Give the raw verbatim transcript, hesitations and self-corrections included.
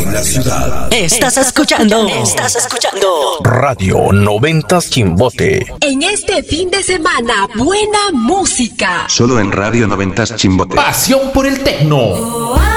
en la ciudad. Estás escuchando, estás escuchando Radio noventas Chimbote. En este fin de semana, buena música. Solo en Radio noventas Chimbote. Pasión por el tecno.